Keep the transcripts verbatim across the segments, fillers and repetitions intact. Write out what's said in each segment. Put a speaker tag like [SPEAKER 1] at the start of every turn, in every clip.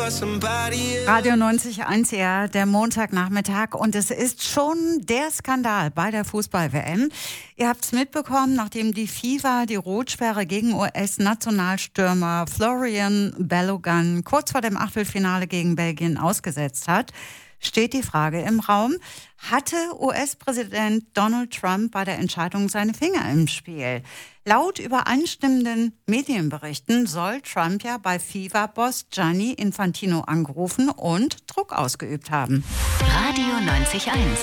[SPEAKER 1] Radio neunzig Komma eins, ja, der Montagnachmittag, und es ist schon der Skandal bei der Fußball-W M. Ihr habt es mitbekommen, nachdem die FIFA die Rotsperre gegen U S-Nationalstürmer Florian Balogun kurz vor dem Achtelfinale gegen Belgien ausgesetzt hat, steht die Frage im Raum: Hatte U S-Präsident Donald Trump bei der Entscheidung seine Finger im Spiel? Laut übereinstimmenden Medienberichten soll Trump ja bei FIFA-Boss Gianni Infantino angerufen und Druck ausgeübt haben.
[SPEAKER 2] Radio neunzig Komma eins.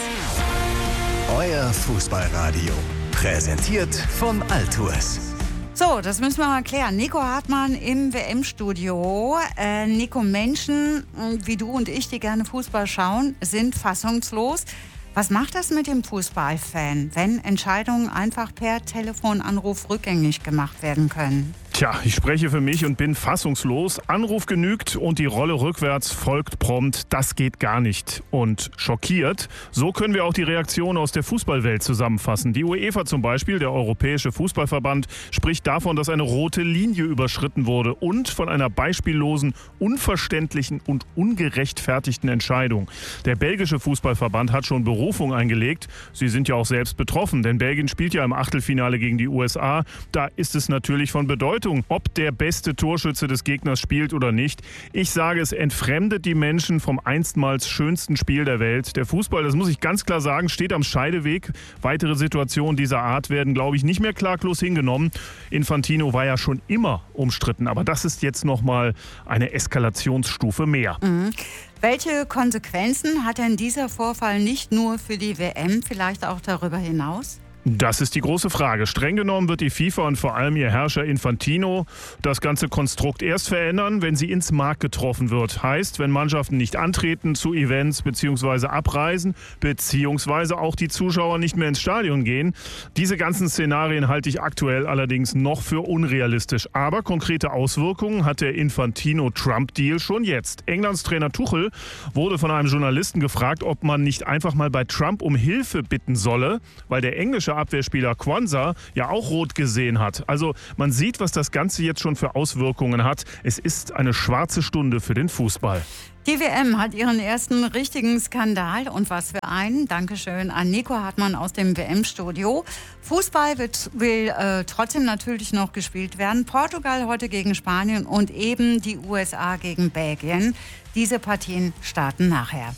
[SPEAKER 3] Euer Fußballradio. Präsentiert von Altours.
[SPEAKER 1] So, das müssen wir mal klären. Nico Hartmann im W M-Studio. Äh, Nico, Menschen wie du und ich, die gerne Fußball schauen, sind fassungslos. Was macht das mit dem Fußballfan, wenn Entscheidungen einfach per Telefonanruf rückgängig gemacht werden können?
[SPEAKER 4] Tja, ich spreche für mich und bin fassungslos. Anruf genügt und die Rolle rückwärts folgt prompt. Das geht gar nicht. Und schockiert. So können wir auch die Reaktion aus der Fußballwelt zusammenfassen. Die UEFA zum Beispiel, der Europäische Fußballverband, spricht davon, dass eine rote Linie überschritten wurde und von einer beispiellosen, unverständlichen und ungerechtfertigten Entscheidung. Der belgische Fußballverband hat schon Berufung eingelegt. Sie sind ja auch selbst betroffen, denn Belgien spielt ja im Achtelfinale gegen die U S A. Da ist es natürlich von Bedeutung, ob der beste Torschütze des Gegners spielt oder nicht. Ich sage, es entfremdet die Menschen vom einstmals schönsten Spiel der Welt. Der Fußball, das muss ich ganz klar sagen, steht am Scheideweg. Weitere Situationen dieser Art werden, glaube ich, nicht mehr klaglos hingenommen. Infantino war ja schon immer umstritten, aber das ist jetzt nochmal eine Eskalationsstufe mehr.
[SPEAKER 1] Mhm. Welche Konsequenzen hat denn dieser Vorfall nicht nur für die W M, vielleicht auch darüber hinaus?
[SPEAKER 4] Das ist die große Frage. Streng genommen wird die FIFA und vor allem ihr Herrscher Infantino das ganze Konstrukt erst verändern, wenn sie ins Mark getroffen wird. Heißt, wenn Mannschaften nicht antreten zu Events bzw. abreisen, beziehungsweise auch die Zuschauer nicht mehr ins Stadion gehen. Diese ganzen Szenarien halte ich aktuell allerdings noch für unrealistisch. Aber konkrete Auswirkungen hat der Infantino-Trump-Deal schon jetzt. Englands Trainer Tuchel wurde von einem Journalisten gefragt, ob man nicht einfach mal bei Trump um Hilfe bitten solle, weil der englische Abwehrspieler Quansah ja auch rot gesehen hat. Also man sieht, was das Ganze jetzt schon für Auswirkungen hat. Es ist eine schwarze Stunde für den Fußball.
[SPEAKER 1] Die W M hat ihren ersten richtigen Skandal, und was für einen. Dankeschön an Nico Hartmann aus dem W M-Studio. Fußball wird, will äh, trotzdem natürlich noch gespielt werden. Portugal heute gegen Spanien und eben die U S A gegen Belgien. Diese Partien starten nachher.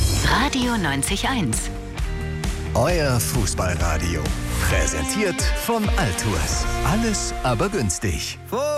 [SPEAKER 2] Radio neunzig Komma eins.
[SPEAKER 3] Euer Fußballradio. Präsentiert von Altours. Alles aber günstig.